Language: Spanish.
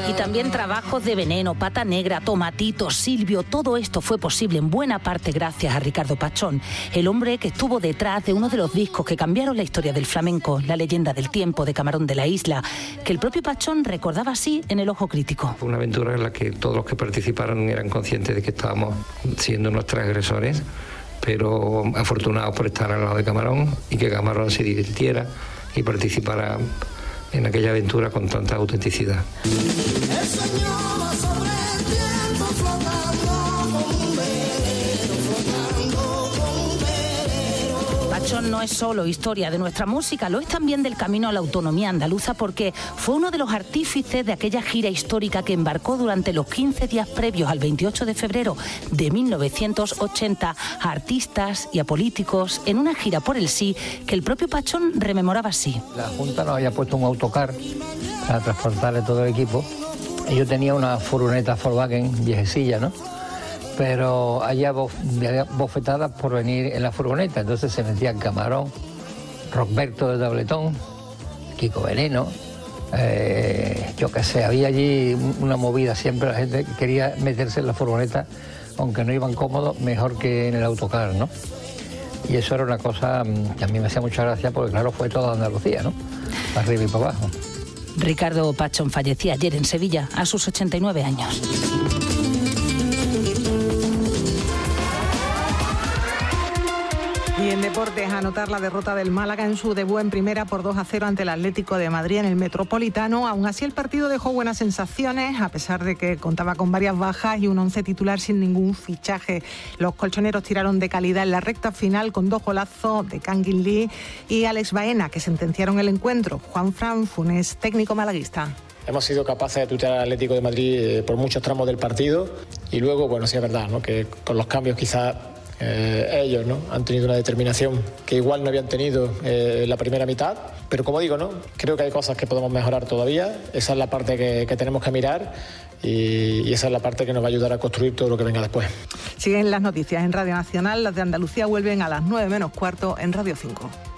Y también trabajos de Veneno, Pata Negra, Tomatito, Silvio. Todo esto fue posible en buena parte gracias a Ricardo Pachón, el hombre que estuvo detrás de uno de los discos que cambiaron la historia del flamenco, La leyenda del tiempo de Camarón de la Isla, que el propio Pachón recordaba así en El ojo crítico. Fue una aventura en la que todos los que participaron eran conscientes de que estábamos siendo unos transgresores, pero afortunados por estar al lado de Camarón y que Camarón se divirtiera y participara en aquella aventura con tanta autenticidad. Pachón no es solo historia de nuestra música, lo es también del camino a la autonomía andaluza, porque fue uno de los artífices de aquella gira histórica que embarcó durante los 15 días previos al 28 de febrero de 1980 a artistas y a políticos en una gira por el sí que el propio Pachón rememoraba así. La Junta nos había puesto un autocar para transportarle todo el equipo y yo tenía una furgoneta Volkswagen viejecilla, ¿no? Pero había bofetadas por venir en la furgoneta, entonces se metían Camarón, Roberto de Tabletón, Kiko Veneno, yo qué sé, había allí una movida, siempre la gente quería meterse en la furgoneta, aunque no iban cómodos, mejor que en el autocar, ¿no? Y eso era una cosa que a mí me hacía mucha gracia, porque claro, fue toda Andalucía, ¿no? Para arriba y para abajo. Ricardo Pachón fallecía ayer en Sevilla a sus 89 años. Y en deportes, anotar la derrota del Málaga en su debut en primera por 2-0 ante el Atlético de Madrid en el Metropolitano. Aún así, el partido dejó buenas sensaciones, a pesar de que contaba con varias bajas y un once titular sin ningún fichaje. Los colchoneros tiraron de calidad en la recta final con 2 golazos de Kangin Lee y Alex Baena, que sentenciaron el encuentro. Juanfran Funes, técnico malaguista. Hemos sido capaces de tutear al Atlético de Madrid por muchos tramos del partido y luego, bueno, sí es verdad, ¿no?, que con los cambios quizás ellos, ¿no?, han tenido una determinación que igual no habían tenido en la primera mitad, pero como digo, ¿no?, creo que hay cosas que podemos mejorar todavía. Esa es la parte que tenemos que mirar y esa es la parte que nos va a ayudar a construir todo lo que venga después. Siguen las noticias en Radio Nacional. Las de Andalucía vuelven a las 9 menos cuarto en Radio 5.